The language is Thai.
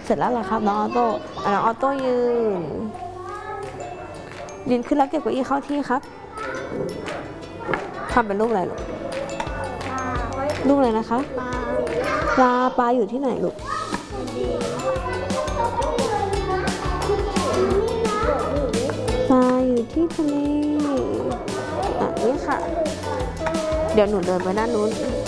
เสร็จแล้วเหรอครับน้องออโต้น้องออโต้ยืนขึ้นแล้วเก็บเก้าอี้เข้าที่ครับทำเป็นรูปอะไรลูกรูปอะไรนะคะปลาอยู่ที่ไหนลูกปลาอยู่ที่ทะเลนี่ค่ะเดี๋ยวหนูเดินไปด้านนู้น